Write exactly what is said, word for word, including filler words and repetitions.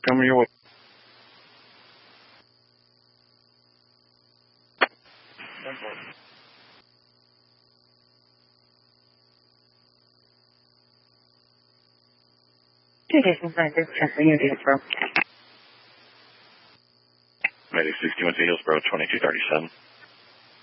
Coming your way. Two Jason Scientist, transferring you to Hillsborough. Medic sixty-one to Hillsborough, twenty-two thirty-seven.